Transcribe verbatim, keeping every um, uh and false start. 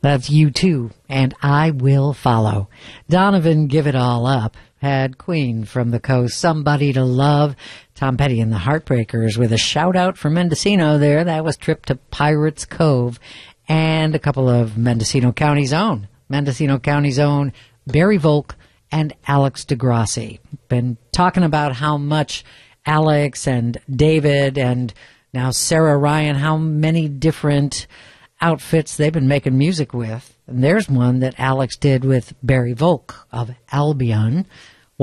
That's U two, and I Will Follow. Donovan, Give It All Up, had Queen from the Coast, Somebody to Love. Tom Petty and the Heartbreakers with a shout-out for Mendocino there. That was Trip to Pirates Cove. And a couple of Mendocino County's own. Mendocino County's own Barry Volk and Alex DeGrassi. Been talking about how much Alex and David and now Sarah Ryan, how many different outfits they've been making music with. And there's one that Alex did with Barry Volk of Albion.